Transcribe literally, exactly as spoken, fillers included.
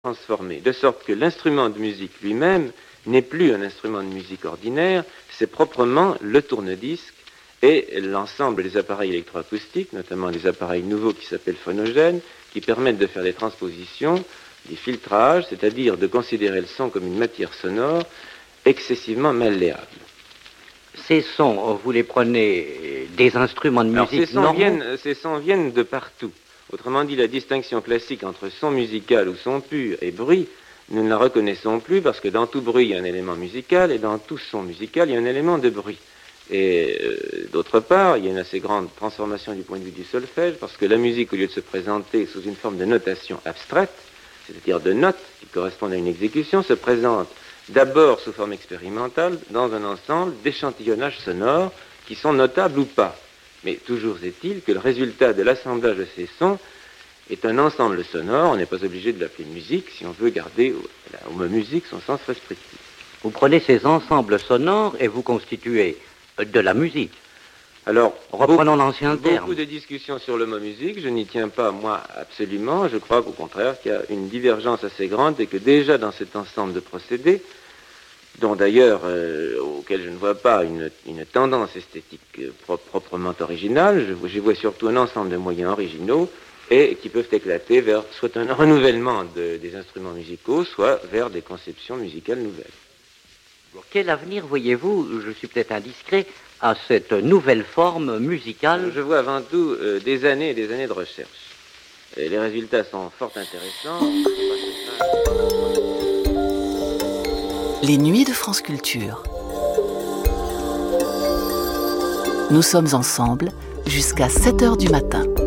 transformé, de sorte que l'instrument de musique lui-même n'est plus un instrument de musique ordinaire, c'est proprement le tourne-disque et l'ensemble des appareils électroacoustiques, notamment les appareils nouveaux qui s'appellent phonogènes, qui permettent de faire des transpositions, des filtrages, c'est-à-dire de considérer le son comme une matière sonore excessivement malléable. Ces sons, vous les prenez des instruments de musique Alors, ces sons normaux viennent, ces sons viennent de partout. Autrement dit, la distinction classique entre son musical ou son pur et bruit, nous ne la reconnaissons plus parce que dans tout bruit, il y a un élément musical et dans tout son musical, il y a un élément de bruit. Et euh, d'autre part, il y a une assez grande transformation du point de vue du solfège parce que la musique, au lieu de se présenter sous une forme de notation abstraite, c'est-à-dire de notes qui correspondent à une exécution, se présente d'abord sous forme expérimentale dans un ensemble d'échantillonnages sonores qui sont notables ou pas. Mais toujours est-il que le résultat de l'assemblage de ces sons est un ensemble sonore. On n'est pas obligé de l'appeler musique si on veut garder au mot musique son sens restrictif. Vous prenez ces ensembles sonores et vous constituez de la musique. Alors, reprenons l'ancien terme. Beaucoup de discussions sur le mot musique, je n'y tiens pas, moi, absolument. Je crois qu'au contraire, qu'il y a une divergence assez grande et que déjà dans cet ensemble de procédés, dont d'ailleurs, euh, auquel je ne vois pas une, une tendance esthétique euh, pro- proprement originale, je, je vois surtout un ensemble de moyens originaux et qui peuvent éclater vers soit un renouvellement de, des instruments musicaux, soit vers des conceptions musicales nouvelles. Quel avenir voyez-vous, je suis peut-être indiscret, à cette nouvelle forme musicale? Je vois avant tout euh, des années et des années de recherche. Et les résultats sont fort intéressants. Les nuits de France Culture. Nous sommes ensemble jusqu'à sept heures du matin.